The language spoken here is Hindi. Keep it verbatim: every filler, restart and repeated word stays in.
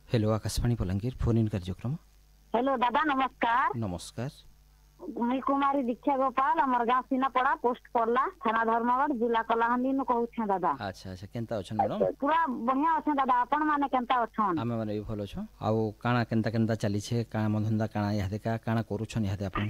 Hello Akashvani Balangir phone in कार्यक्रम। हेलो दादा नमस्कार। नमस्कार। मुई कुमारी दीक्षा गोपाल हमर गांव सीनापड़ा पोस्ट पड़ला थाना धर्मगढ़ जिला कलाहांडी नु कहू छे दादा। अच्छा अच्छा केनता अछन मैडम? पूरा बढ़िया अछन दादा अपन माने केनता अछन? आमे माने भी भलो छ। आउ काना केनता केनता चली छे काम धंधा काना यादे का काना करू छन यादे अपन